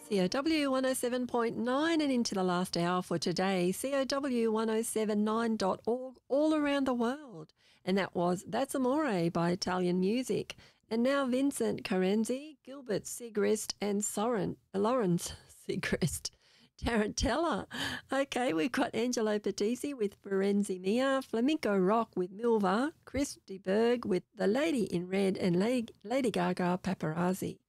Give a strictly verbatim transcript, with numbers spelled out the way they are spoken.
C O W one oh seven point nine and into the last hour for today, C O W ten seventy-nine dot org all around the world. And that was That's Amore by Italian Music. And now Vincent Carenzi, Gilbert Sigrist and Soren, uh, Lawrence Sigrist, Tarantella. Okay, we've got Angelo Patisi with Ferenzi Mia, Flamenco Rock with Milva, Chris de Berg with The Lady in Red and Lady, Lady Gaga Paparazzi.